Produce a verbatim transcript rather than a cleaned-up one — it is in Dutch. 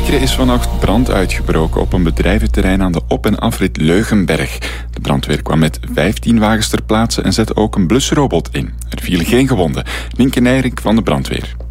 Ekeren is vannacht brand uitgebroken op een bedrijventerrein aan de op- en afrit Leugenberg. De brandweer kwam met vijftien wagens ter plaatse en zette ook een blusrobot in. Er vielen geen gewonden. Nienke Nijrink van de brandweer.